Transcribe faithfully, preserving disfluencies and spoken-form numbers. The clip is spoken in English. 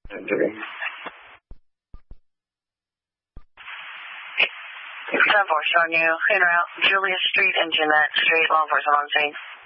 Okay. ten four, showing you in route, Julia Street and Jeanette Street, law enforcement on scene.